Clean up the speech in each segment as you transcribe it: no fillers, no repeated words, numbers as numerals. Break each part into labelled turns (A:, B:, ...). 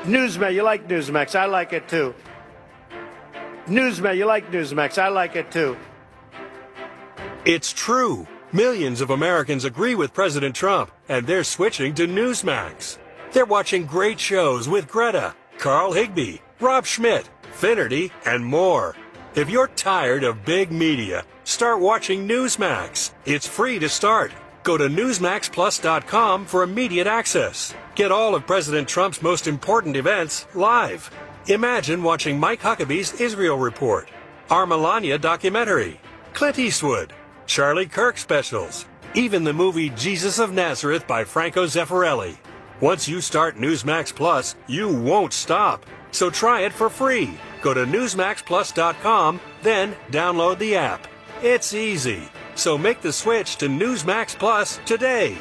A: Newsmax, you like Newsmax. I like it too. Newsmax, you like Newsmax. I like it too.
B: It's true. Millions of Americans agree with President Trump, and they're switching to Newsmax. They're watching great shows with Greta, Carl Higbie, Rob Schmidt, Finnerty, and more. If you're tired of big media, start watching Newsmax. It's free to start. Go to NewsmaxPlus.com for immediate access. Get all of President Trump's most important events live. Imagine watching Mike Huckabee's Israel Report, our Melania documentary, Clint Eastwood, Charlie Kirk specials, even the movie Jesus of Nazareth by Franco Zeffirelli. Once you start Newsmax Plus, you won't stop. So try it for free. Go to NewsmaxPlus.com, then download the app. It's easy. So make the switch to Newsmax Plus today.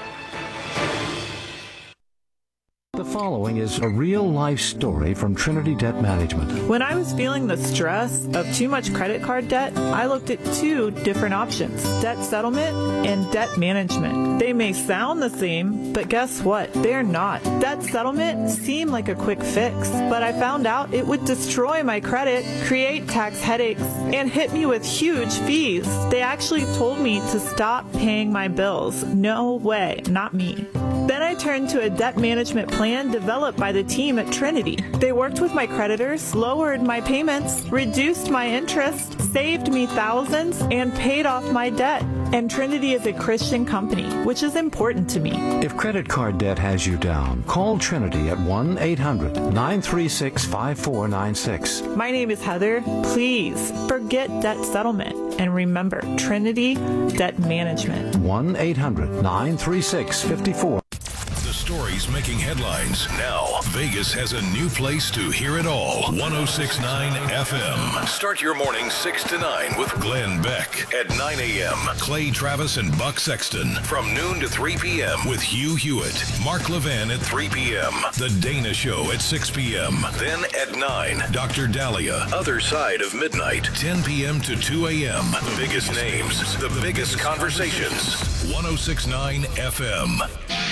C: The following is a real-life story from Trinity Debt Management.
D: When I was feeling the stress of too much credit card debt, I looked at two different options: debt settlement and debt management. They may sound the same, but guess what? They're not. Debt settlement seemed like a quick fix, but I found out it would destroy my credit, create tax headaches, and hit me with huge fees. They actually told me to stop paying my bills. No way, not me. Then I turned to a debt management plan developed by the team at Trinity. They worked with my creditors, lowered my payments, reduced my interest, saved me thousands, and paid off my debt. And Trinity is a Christian company, which is important to me.
C: If credit card debt has you down, call Trinity at 1-800-936-5496.
D: My name is Heather. Please forget debt settlement and remember Trinity Debt Management.
C: 1-800-936-5496.
E: Stories making headlines. Now, Vegas has a new place to hear it all. 106.9 FM. Start your morning 6 to 9 with Glenn Beck. At 9 a.m., Clay Travis and Buck Sexton. From noon to 3 p.m. with Hugh Hewitt. Mark Levin at 3 p.m. The Dana Show at 6 p.m. Then at 9, Dr. Dahlia. Other Side of Midnight. 10 p.m. to 2 a.m. The biggest names. The biggest conversations. 106.9 FM.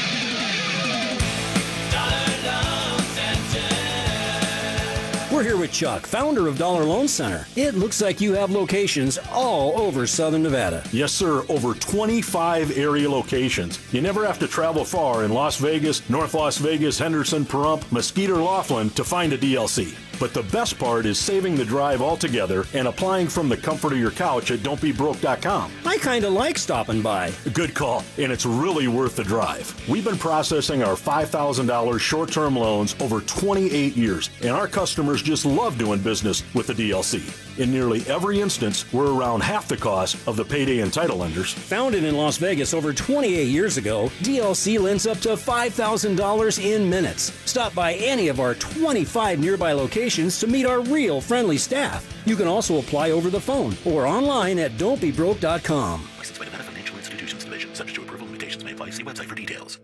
F: We're here with Chuck, founder of Dollar Loan Center. It looks like you have locations all over Southern Nevada.
G: Yes, sir. Over 25 area locations. You never have to travel far in Las Vegas, North Las Vegas, Henderson, Pahrump, Mesquite, or Laughlin to find a DLC. But the best part is saving the drive altogether and applying from the comfort of your couch at don'tbebroke.com.
F: I kind of like stopping by.
G: Good call, and it's really worth the drive. We've been processing our $5,000 short-term loans over 28 years, and our customers just love doing business with the DLC. In nearly every instance, we're around half the cost of the payday and title lenders.
F: Founded in Las Vegas over 28 years ago, DLC lends up to $5,000 in minutes. Stop by any of our 25 nearby locations to meet our real friendly staff. You can also apply over the phone or online at don'tbebroke.com.
H: Licensed by Nevada Financial Institutions Division. Subject to approval, limitations may apply. See website for details.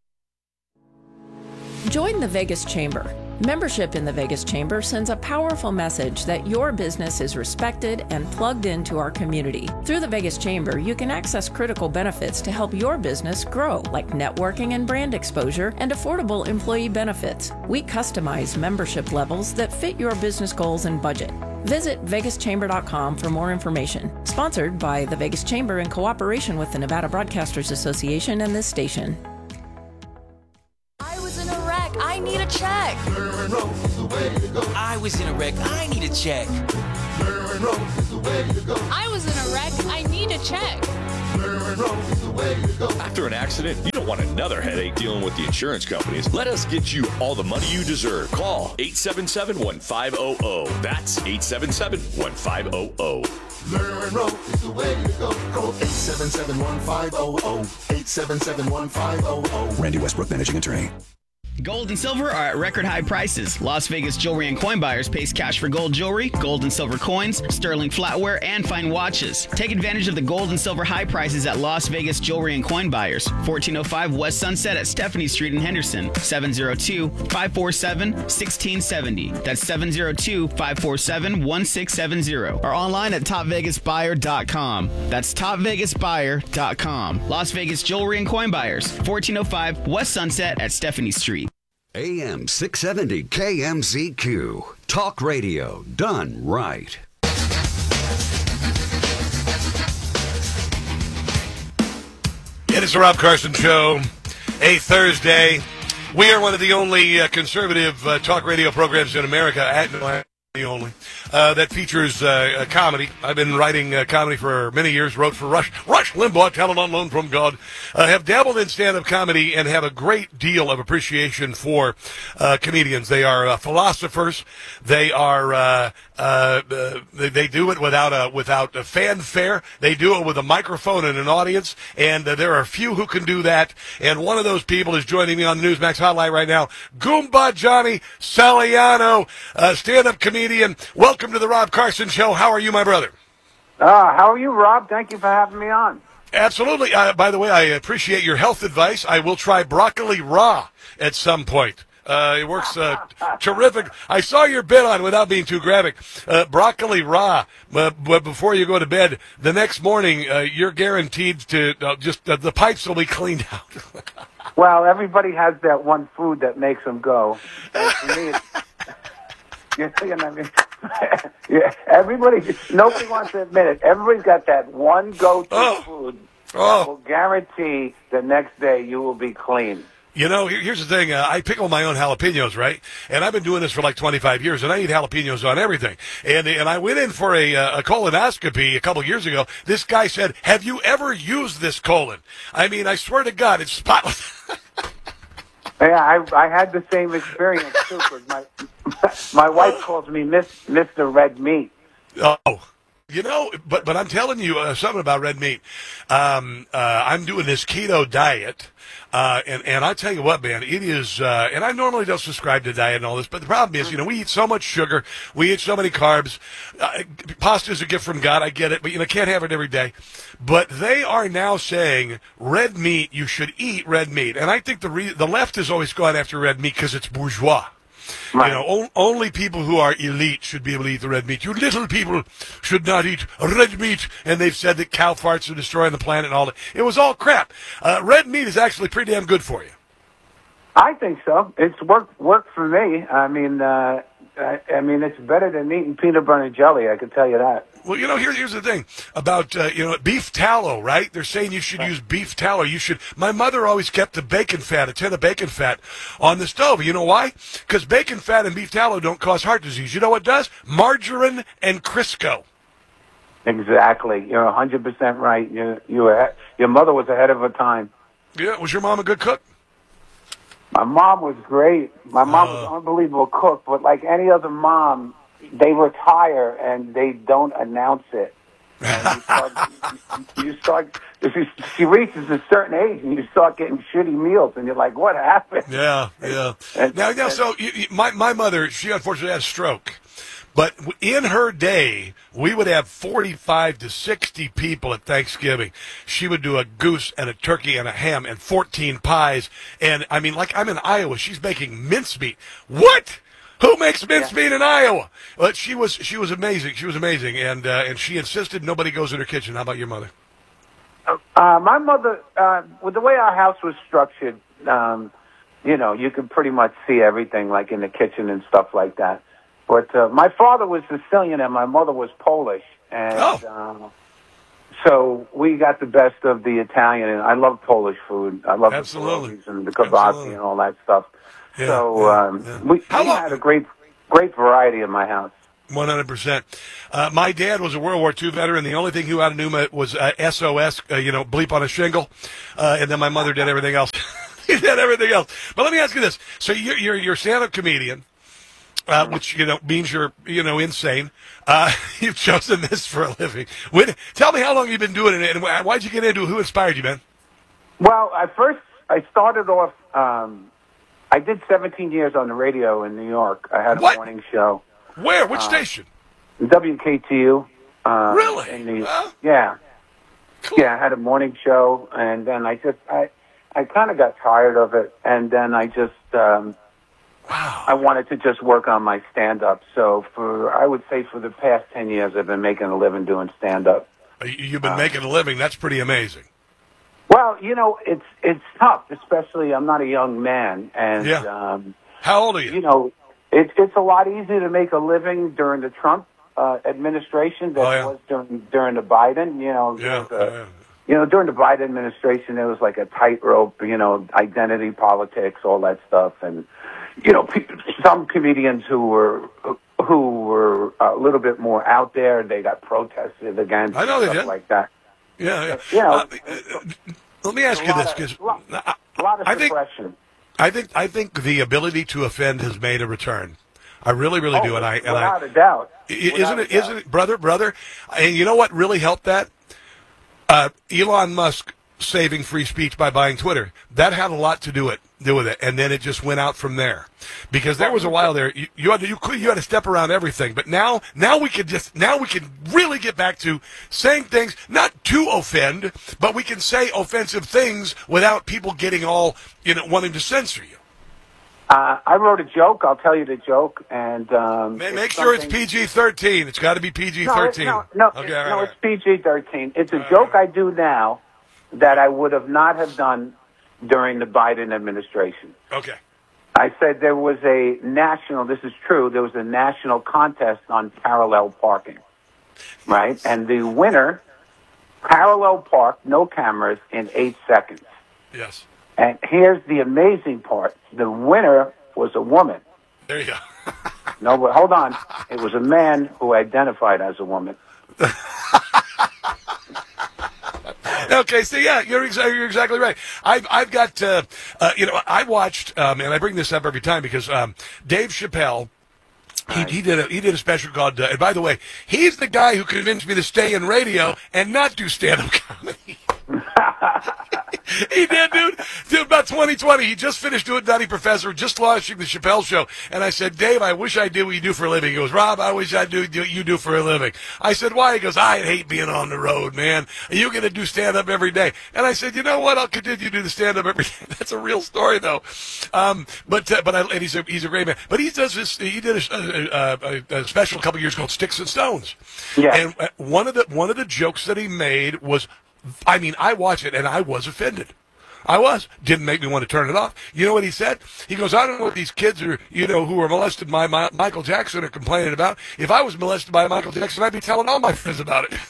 I: Join the Vegas Chamber. Membership in the Vegas Chamber sends a powerful message that your business is respected and plugged into our community. Through the Vegas Chamber, you can access critical benefits to help your business grow, like networking and brand exposure and affordable employee benefits. We customize membership levels that fit your business goals and budget. Visit vegaschamber.com for more information. Sponsored by the Vegas Chamber in cooperation with the Nevada Broadcasters Association and this station.
J: I was in a wreck. I need a check.
K: I was in a wreck. I need a check.
J: I was in a wreck. I need a check.
L: After an accident, you don't want another headache dealing with the insurance companies. Let us get you all the money you deserve. Call 877-1500. That's 877-1500.
M: Learn Road is the way to go. Call 877-1500. 877-1500.
N: Randy Westbrook, Managing Attorney.
O: Gold and silver are at record high prices. Las Vegas Jewelry and Coin Buyers pays cash for gold jewelry, gold and silver coins, sterling flatware, and fine watches. Take advantage of the gold and silver high prices at Las Vegas Jewelry and Coin Buyers. 1405 West Sunset at Stephanie Street in Henderson. 702-547-1670. That's 702-547-1670. Or online at topvegasbuyer.com. That's topvegasbuyer.com. Las Vegas Jewelry and Coin Buyers. 1405 West Sunset at Stephanie Street.
N: AM 670 KMZQ. Talk radio done right.
P: It is the Rob Carson Show, a Thursday. We are one of the only conservative talk radio programs in America, the only, that features comedy. I've been writing comedy for many years, wrote for Rush Limbaugh, talent on loan from God. Have dabbled in stand-up comedy and have a great deal of appreciation for comedians. They are philosophers. They are they do it without a fanfare. They do it with a microphone and an audience, and there are a few who can do that. And one of those people is joining me on the Newsmax hotline right now, Goomba Johnny Saliano, stand-up comedian. Welcome to the Rob Carson Show. How are you, my brother?
Q: How are you, Rob? Thank you for having me on.
P: Absolutely. By the way, I appreciate your health advice. I will try broccoli raw at some point. It works terrific. I saw your bit on, without being too graphic, broccoli raw. But before you go to bed, the next morning, you're guaranteed to the pipes will be cleaned out.
Q: Well, everybody has that one food that makes them go. And for me, nobody wants to admit it. Everybody's got that one go-to food that will guarantee the next day you will be clean.
P: You know, here's the thing. I pickle my own jalapenos, right? And I've been doing this for like 25 years, and I eat jalapenos on everything. And I went in for a colonoscopy a couple of years ago. This guy said, "Have you ever used this colon?" I mean, I swear to God, it's spotless.
Q: Yeah, I had the same experience too. Cause my wife calls me Mr. Red Meat.
P: Oh, you know, but I'm telling you something about red meat. I'm doing this keto diet, and I tell you what, man, it is. And I normally don't subscribe to diet and all this, but the problem is, we eat so much sugar, we eat so many carbs. Pasta is a gift from God, I get it, but can't have it every day. But they are now saying red meat, you should eat red meat, and I think the left has always gone after red meat because it's bourgeois. Right. Only people who are elite should be able to eat the red meat. You little people should not eat red meat. And they've said that cow farts are destroying the planet and all that. It was all crap. Red meat is actually pretty damn good for you.
Q: I think so. It's worked for me. I mean, it's better than eating peanut butter and jelly. I can tell you that.
P: Well, here's the thing about, beef tallow, right? They're saying you should use beef tallow. My mother always kept a tin of bacon fat on the stove. You know why? Because bacon fat and beef tallow don't cause heart disease. You know what does? Margarine and Crisco.
Q: Exactly. You're 100% right. Your mother was ahead of her time.
P: Yeah. Was your mom a good cook?
Q: My mom was great. My mom was an unbelievable cook, but like any other mom, they retire and they don't announce it. She reaches a certain age and you start getting shitty meals and you're like, what happened?
P: Yeah. So my mother, she unfortunately had a stroke. But in her day, we would have 45 to 60 people at Thanksgiving. She would do a goose and a turkey and a ham and 14 pies. And, I mean, like I'm in Iowa, she's making mincemeat. What? Who makes mincemeat in Iowa? But she was amazing. She was amazing. And she insisted nobody goes in her kitchen. How about your mother?
Q: My mother, with the way our house was structured, you could pretty much see everything like in the kitchen and stuff like that. But my father was Sicilian and my mother was Polish, and so we got the best of the Italian. And I love Polish food. I love the pierogies and the kibasi and all that stuff. Yeah, so we had a great variety in my house.
P: 100%. My dad was a World War II veteran. The only thing he knew was SOS, bleep on a shingle, and then my mother did everything else. He did everything else. But let me ask you this: so you're a stand-up comedian. Which, means you're, insane. You've chosen this for a living. Tell me how long you've been doing it, and why'd you get into it? Who inspired you, man?
Q: Well, I started off, I did 17 years on the radio in New York. I had a morning show.
P: Where? Which station?
Q: WKTU.
P: Really?
Q: Yeah.
P: Cool.
Q: Yeah, I had a morning show, and then I kind of got tired of it, and then I just, I wanted to just work on my stand-up. So I would say for the past 10 years, I've been making a living doing stand-up.
P: You've been making a living. That's pretty amazing.
Q: Well, it's tough, especially I'm not a young man, and
P: How old are you?
Q: You know, it's a lot easier to make a living during the Trump administration than it was during the Biden. You know, you know, during the Biden administration, there was like a tightrope. You know, identity politics, all that stuff, and you know, some comedians who were a little bit more out there, they got protested against.
P: I know they
Q: stuff
P: did.
Q: like that.
P: Yeah.
Q: You know,
P: let me ask you this, because
Q: a lot of suppression.
P: I think the ability to offend has made a return. I really do,
Q: without a doubt.
P: Isn't it, brother? And you know what really helped that? Elon Musk saving free speech by buying Twitter. That had a lot to do with it, and then it just went out from there. Because there was a while there you had to step around everything, but now we can really get back to saying things not to offend, but we can say offensive things without people getting all wanting to censor you.
Q: I wrote a joke. I'll tell you the joke, and
P: make sure it's PG-13. It's got to be PG-13.
Q: No,
P: okay,
Q: it's PG-13. It's a joke I do now that I would have not have done during the Biden administration.
P: Okay.
Q: I said there was a national, this is true, there was a national contest on parallel parking, right? And the winner, parallel parked, no cameras, in 8 seconds.
P: Yes.
Q: And here's the amazing part. The winner was a woman.
P: There you go.
Q: No, but hold on. It was a man who identified as a woman.
P: Okay, so yeah, you're exactly right. I've got I watched and I bring this up every time because Dave Chappelle. He did a special called. And by the way, he's the guy who convinced me to stay in radio and not do stand-up comedy. He did, dude. About 2020, he just finished doing Nutty Professor, just launching the Chappelle Show. And I said, Dave, I wish I did what you do for a living. He goes, Rob, I wish I do what you do for a living. I said, why? He goes, I hate being on the road, man. You're going to do stand-up every day. And I said, you know what? I'll continue to do the stand-up every day. That's a real story, though. And he's a great man. But he does this. He did a special a couple years called Sticks and Stones.
Q: Yeah.
P: And one of the jokes that he made was, I mean, I watched it and I was offended. Didn't make me want to turn it off. You know what he said? He goes, I don't know what these kids are, who were molested by Michael Jackson are complaining about. If I was molested by Michael Jackson, I'd be telling all my friends about it.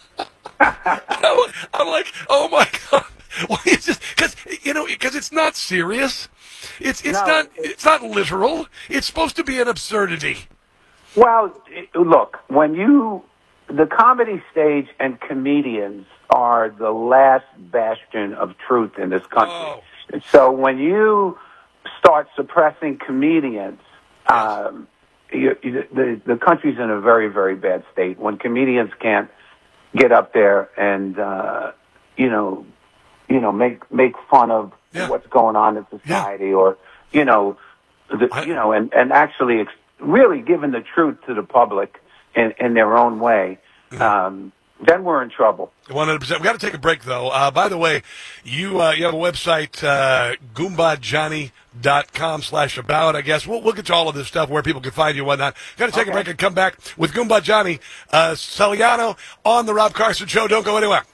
P: I'm like, oh my God. Well, it's just, because it's not serious. It's not literal. It's supposed to be an absurdity.
Q: Well, look, the comedy stage and comedians are the last bastion of truth in this country. Oh. So when you start suppressing comedians, the country's in a very, very bad state. When comedians can't get up there and make fun of what's going on in society, or and actually really giving the truth to the public in their own way. Then we're in trouble.
P: 100%. We got to take a break, though. By the way, you have a website, goombahjohnny.com/about, I guess. We'll get to all of this stuff, where people can find you and whatnot. Got to take a break and come back with Goombah Johnny Celiano on The Rob Carson Show. Don't go anywhere.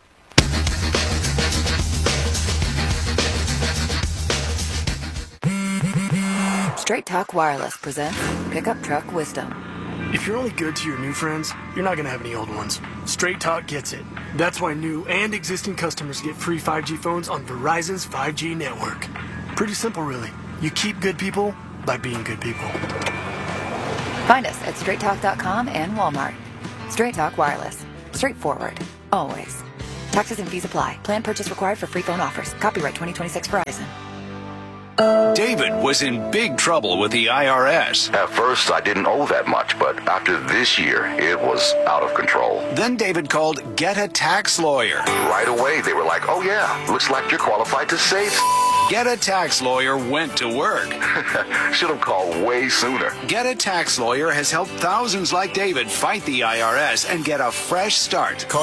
R: Straight Talk Wireless presents Pickup Truck Wisdom.
S: If you're only good to your new friends, you're not going to have any old ones. Straight Talk gets it. That's why new and existing customers get free 5G phones on Verizon's 5G network. Pretty simple, really. You keep good people by being good people.
R: Find us at straighttalk.com and Walmart. Straight Talk Wireless. Straightforward. Always. Taxes and fees apply. Plan purchase required for free phone offers. Copyright 2026 Verizon.
T: David was in big trouble with the IRS.
U: At first, I didn't owe that much, but after this year, it was out of control.
T: Then David called Get a Tax Lawyer.
U: Right away, they were like, oh yeah, looks like you're qualified to save.
T: Get a Tax Lawyer went to work.
U: Should have called way sooner.
T: Get a Tax Lawyer has helped thousands like David fight the IRS and get a fresh start.
V: Call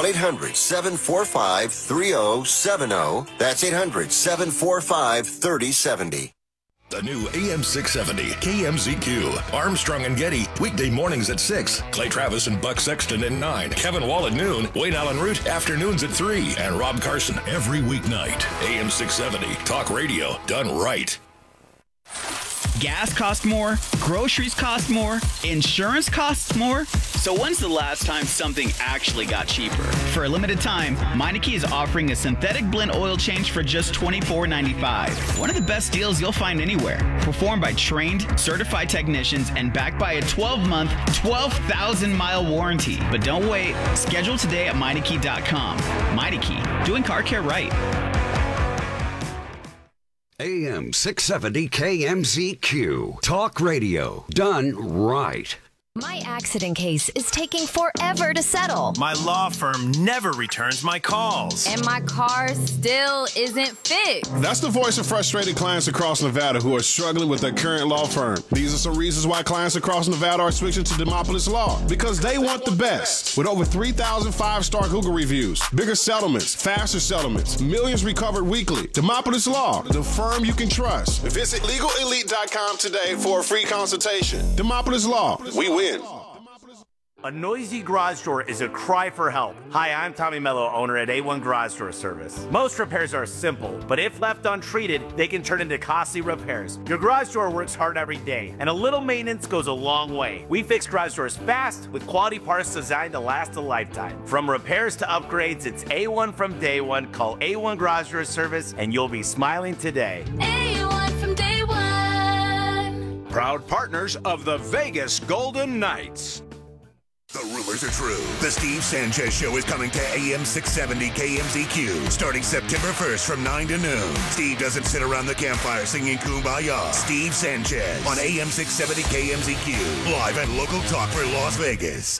V: 800-745-3070. That's 800-745-3070.
E: The new AM 670 KMZQ. Armstrong and Getty, weekday mornings at 6. Clay Travis and Buck Sexton at 9. Kevin Wall at noon. Wayne Allen Root, afternoons at 3. And Rob Carson every weeknight. AM 670. Talk radio done right.
O: Gas costs more, groceries cost more, insurance costs more. So when's the last time something actually got cheaper? For a limited time, Meineke is offering a synthetic blend oil change for just $24.95. One of the best deals you'll find anywhere. Performed by trained, certified technicians and backed by a 12-month, 12,000-mile warranty. But don't wait. Schedule today at Meineke.com. Meineke, doing car care right.
N: AM 670 KMZQ. Talk radio done right.
A: My accident case is taking forever to settle.
B: My law firm never returns my calls.
J: And my car still isn't fixed.
W: That's the voice of frustrated clients across Nevada who are struggling with their current law firm. These are some reasons why clients across Nevada are switching to Demopolis Law. Because they want the best. With over 3,000 5-star Google reviews, bigger settlements, faster settlements, millions recovered weekly. Demopolis Law, the firm you can trust. Visit LegalElite.com today for a free consultation. Demopolis Law, we win.
B: A noisy garage door is a cry for help. Hi, I'm Tommy Mello, owner at A1 Garage Door Service. Most repairs are simple, but if left untreated, they can turn into costly repairs. Your garage door works hard every day, and a little maintenance goes a long way. We fix garage doors fast with quality parts designed to last a lifetime. From repairs to upgrades, it's A1 from day one. Call A1 Garage Door Service, and you'll be smiling today.
J: A1 from day one.
X: Proud partners of the Vegas Golden Knights.
Y: The rumors are true. The Steve Sanchez Show is coming to AM 670 KMZQ starting September 1st from 9 to noon. Steve doesn't sit around the campfire singing Kumbaya. Steve Sanchez on AM 670 KMZQ. Live and local talk for Las Vegas.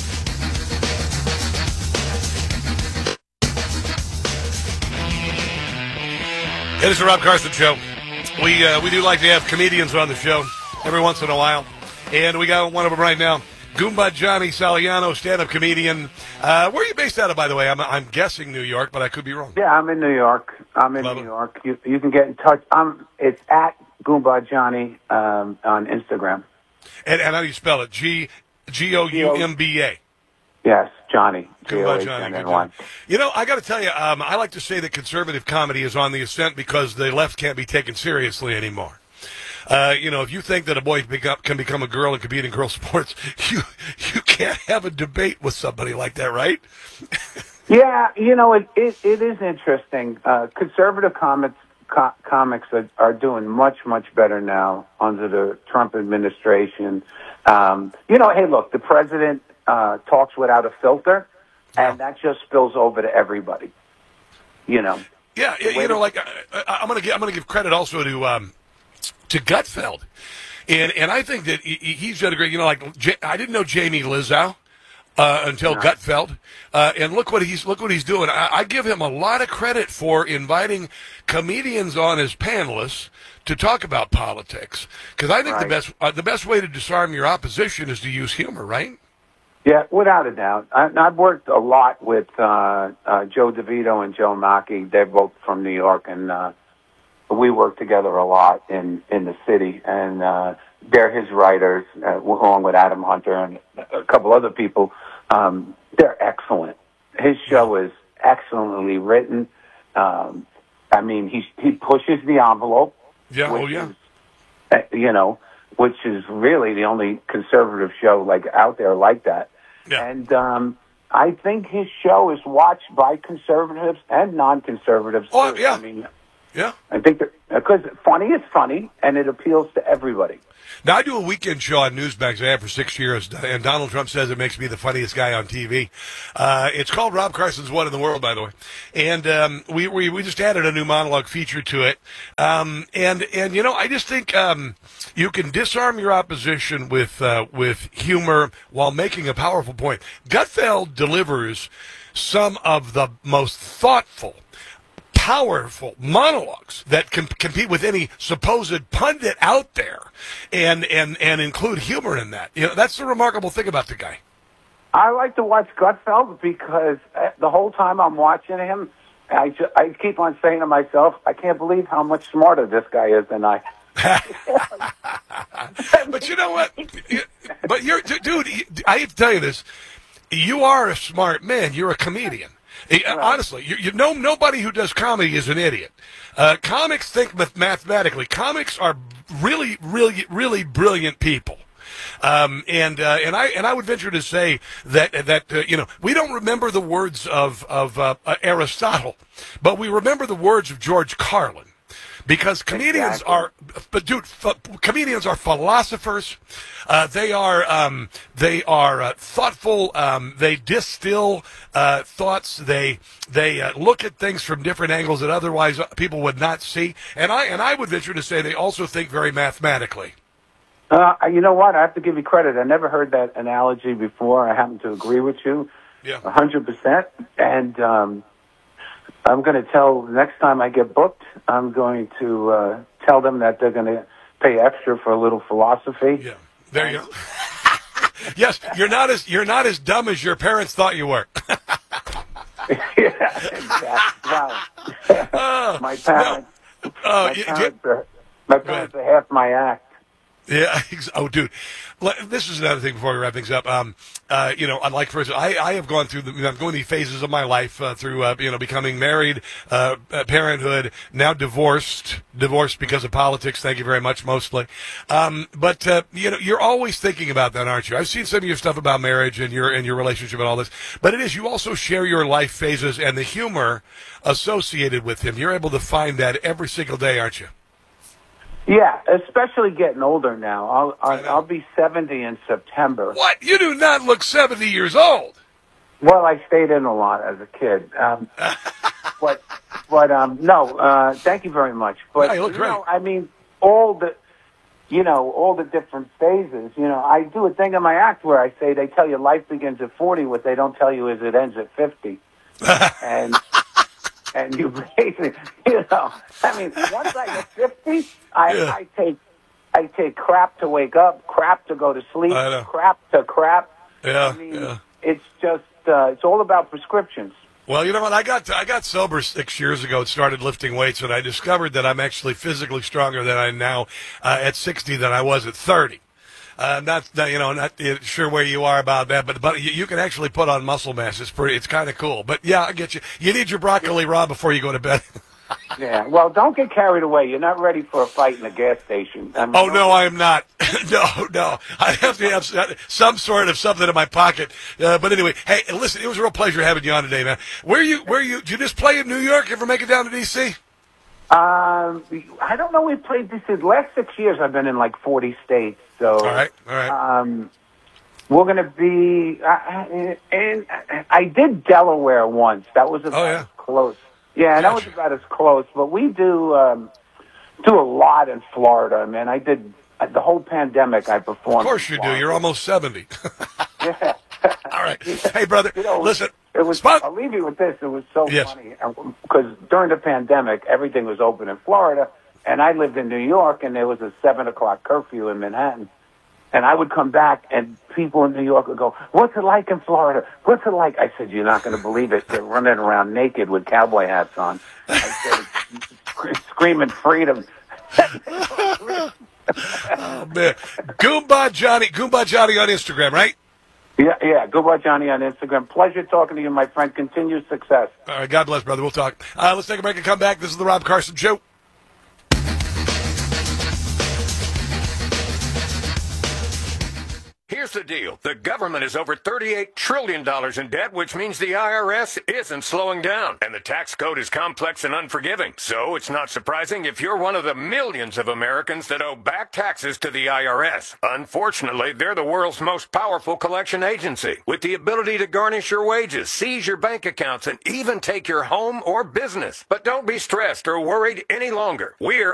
P: It is the Rob Carson Show. We do like to have comedians on the show every once in a while. And we got one of them right now. Goomba Johnny Saliano, stand-up comedian. Where are you based out of, by the way? I'm guessing New York, but I could be wrong.
Q: Yeah, I'm in New York. New York. You can get in touch. It's at Goomba Johnny on Instagram.
P: And how do you spell it? Goumba?
Q: Yes, Johnny.
P: Goomba Johnny. You know, I got to tell you, I like to say that conservative comedy is on the ascent because the left can't be taken seriously anymore. If you think that a boy can become a girl and compete in girl sports, you can't have a debate with somebody like that, right?
Q: Yeah, it is interesting. Conservative comics are doing much, much better now under the Trump administration. Hey, look, the president talks without a filter, and that just spills over to everybody.
P: Yeah, I'm gonna give credit also to Gutfeld, and I think that he's done a great. I didn't know Jamie Lizzow until Gutfeld, and look what he's doing. I give him a lot of credit for inviting comedians on as panelists to talk about politics, because I think the best way to disarm your opposition is to use humor, right?
Q: Yeah, without a doubt. I've worked a lot with Joe DeVito and Joe Mackey. They're both from New York, and we work together a lot in the city, and they're his writers, along with Adam Hunter and a couple other people. They're excellent. His show is excellently written. He pushes the envelope.
P: Yeah,
Q: which is really the only conservative show out there like that.
P: Yeah.
Q: And I think his show is watched by conservatives and non-conservatives.
P: Oh, yeah. Yeah.
Q: I think because funny is funny, and it appeals to everybody.
P: Now, I do a weekend show on Newsmax. I have for 6 years, and Donald Trump says it makes me the funniest guy on TV. It's called Rob Carson's One in the World, by the way. And we just added a new monologue feature to it. I just think you can disarm your opposition with humor while making a powerful point. Gutfeld delivers some of the most thoughtful, powerful monologues that can compete with any supposed pundit out there, and include humor in that. That's the remarkable thing about the guy.
Q: I like to watch Gutfeld because the whole time I'm watching him, I keep on saying to myself, I can't believe how much smarter this guy is than I.
P: But you know what? But dude, I have to tell you this. You are a smart man. You're a comedian. Honestly, you know, nobody who does comedy is an idiot. Comics think mathematically. Comics are really, really, really brilliant people. And I would venture to say that you know, we don't remember the words of Aristotle, but we remember the words of George Carlin. Because comedians are, but dude, comedians are philosophers. They are thoughtful. They distill thoughts. They look at things from different angles that otherwise people would not see. And I would venture to say they also think very mathematically.
Q: You know what? I have to give you credit. I never heard that analogy before. I happen to agree with you, 100%. And I'm going to tell, next time I get booked, I'm going to tell them that they're going to pay extra for a little philosophy.
P: Yeah, there you go. Yes, you're not as dumb as your parents thought you were.
Q: Yeah, exactly. Wow. My parents are half my act.
P: Yeah. Oh, dude. This is another thing before we wrap things up. You know, unlike for instance, I have gone through I'm going through phases of my life through you know, becoming married, parenthood, now divorced because of politics. Thank you very much, mostly. But you know, you're always thinking about that, aren't you? I've seen some of your stuff about marriage and your relationship and all this. But it is, you also share your life phases and the humor associated with him. You're able to find that every single day, aren't you?
Q: Yeah, especially getting older now. I'll be 70 in September.
P: What? You do not look 70 years old.
Q: Well, I stayed in a lot as a kid. No, thank you very much. But,
P: you look great.
Q: know, I mean, all the different phases, you know, I do a thing in my act where I say they tell you life begins at 40. What they don't tell you is it ends at 50. And you basically, you know, I mean, once I get 50, I take crap to wake up, crap to go to sleep, crap to crap.
P: Yeah,
Q: I mean, it's just, it's all about prescriptions.
P: Well, you know what? I got sober 6 years ago and started lifting weights, and I discovered that I'm actually physically stronger than I am now at 60 than I was at 30. Not sure where you are about that, but you can actually put on muscle mass. It's kind of cool. But yeah, I get you. You need your broccoli raw before you go to bed.
Q: Yeah, well, don't get carried away. You're not ready for a fight in a gas station. I mean,
P: no, I am not. No. I have to have some sort of something in my pocket. But anyway, hey, listen, it was a real pleasure having you on today, man. Where you? Did you just play in New York? Ever make it down to D.C.?
Q: I don't know. We played this. The last 6 years, I've been in like 40 states. So,
P: all right.
Q: We're going to be, and I did Delaware once. That was about as close. Yeah, that was about as close. But we do a lot in Florida, man. I did the whole pandemic. I performed.
P: Of course you do. You're almost 70.
Q: Yeah.
P: All right. Hey, brother.
Q: You know,
P: listen.
Q: I'll leave you with this. It was so funny because during the pandemic, everything was open in Florida. And I lived in New York, and there was a 7:00 curfew in Manhattan. And I would come back, and people in New York would go, "What's it like in Florida? What's it like?" I said, "You're not going to believe it. They're running around naked with cowboy hats on." I said, screaming freedom.
P: Oh, man. Goomba Johnny on Instagram, right?
Q: Yeah, Goodbye Johnny on Instagram. Pleasure talking to you, my friend. Continued success.
P: All right, God bless, brother. We'll talk. Let's take a break and come back. This is the Rob Carson Show.
C: Here's the deal. The government is over $38 trillion in debt, which means the IRS isn't slowing down. And the tax code is complex and unforgiving. So it's not surprising if you're one of the millions of Americans that owe back taxes to the IRS. Unfortunately, they're the world's most powerful collection agency, with the ability to garnish your wages, seize your bank accounts, and even take your home or business. But don't be stressed or worried any longer. We're